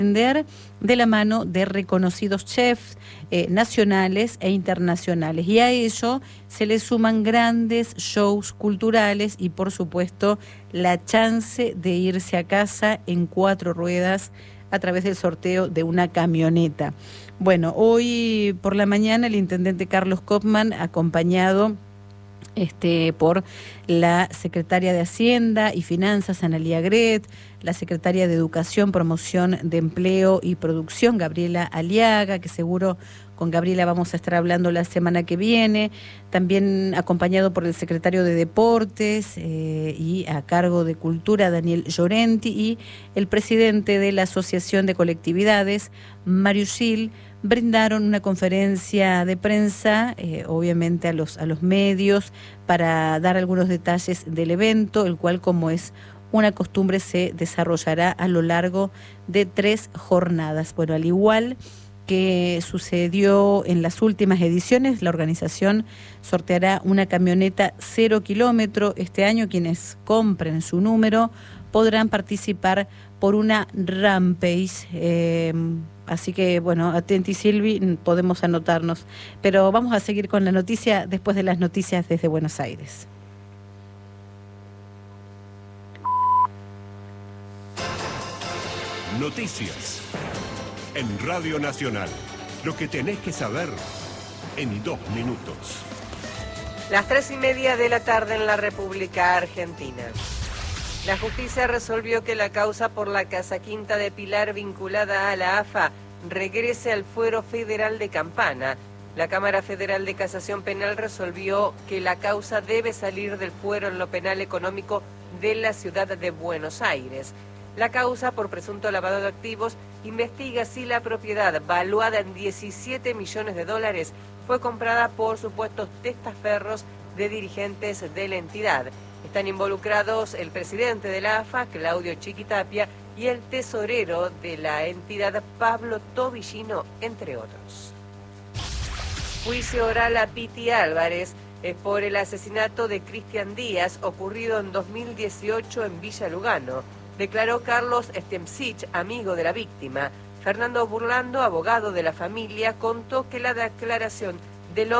de la mano de reconocidos chefs nacionales e internacionales. Y a ello se le suman grandes shows culturales y, por supuesto, la chance de irse a casa en 4 ruedas a través del sorteo de una camioneta. Bueno, hoy por la mañana el intendente Carlos Kopman, acompañado por la secretaria de Hacienda y Finanzas, Analía Gret, la secretaria de Educación, Promoción de Empleo y Producción, Gabriela Aliaga, que seguro con Gabriela vamos a estar hablando la semana que viene, también acompañado por el secretario de Deportes y a cargo de Cultura, Daniel Llorenti, y el presidente de la Asociación de Colectividades, Mario Gil, brindaron una conferencia de prensa, obviamente a los medios, para dar algunos detalles del evento, el cual, como es una costumbre, se desarrollará a lo largo de 3 jornadas. Bueno, al igual que sucedió en las últimas ediciones, la organización sorteará una camioneta 0 kilómetro. Este año quienes compren su número podrán participar por una Rampage. Así que, bueno, atenti Silvi, podemos anotarnos. Pero vamos a seguir con la noticia después de las noticias desde Buenos Aires. Noticias en Radio Nacional. Lo que tenés que saber en 2 minutos. Las 3:30 de la tarde en la República Argentina. La justicia resolvió que la causa por la Casa Quinta de Pilar vinculada a la AFA regrese al fuero federal de Campana. La Cámara Federal de Casación Penal resolvió que la causa debe salir del fuero en lo penal económico de la ciudad de Buenos Aires. La causa por presunto lavado de activos investiga si la propiedad, valuada en 17 millones de dólares, fue comprada por supuestos testaferros de dirigentes de la entidad. Están involucrados el presidente de la AFA, Claudio Chiquitapia, y el tesorero de la entidad, Pablo Tobillino, entre otros. Juicio oral a Piti Álvarez por el asesinato de Cristian Díaz, ocurrido en 2018 en Villa Lugano. Declaró Carlos Stemsich, amigo de la víctima. Fernando Burlando, abogado de la familia, contó que la declaración del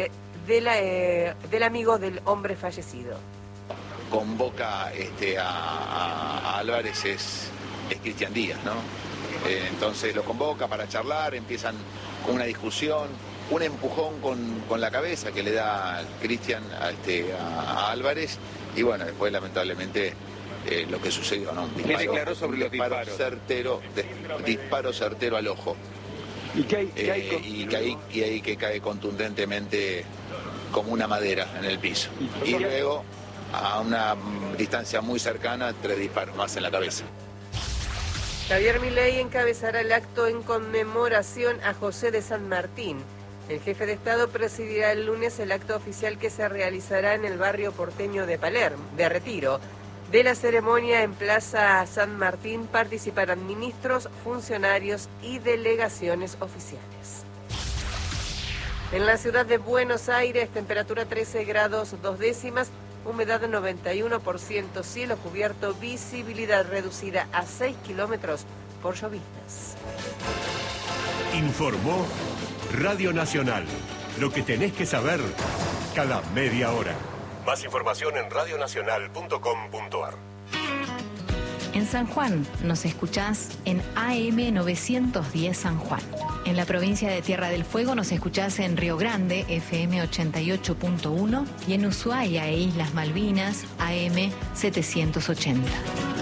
amigo del hombre fallecido convoca a Álvarez es Cristian Díaz, ¿no? Entonces lo convoca para charlar, empiezan con una discusión, un empujón con la cabeza que le da Cristian a Álvarez, y bueno, después lamentablemente lo que sucedió, ¿no? ¿Qué declaró sobre los disparos? Disparo certero al ojo. ¿Y que cae contundentemente como una madera en el piso. Y luego, a una distancia muy cercana, 3 disparos más en la cabeza. Javier Milei encabezará el acto en conmemoración a José de San Martín. El jefe de Estado presidirá el lunes el acto oficial que se realizará en el barrio porteño de Retiro. De la ceremonia en Plaza San Martín participarán ministros, funcionarios y delegaciones oficiales. En la ciudad de Buenos Aires, temperatura 13 grados 2 décimas, humedad 91%, cielo cubierto, visibilidad reducida a 6 kilómetros por lloviznas. Informó Radio Nacional. Lo que tenés que saber cada media hora. Más información en radionacional.com.ar. En San Juan nos escuchás en AM 910 San Juan. En la provincia de Tierra del Fuego nos escuchás en Río Grande, FM 88.1, y en Ushuaia e Islas Malvinas, AM 780.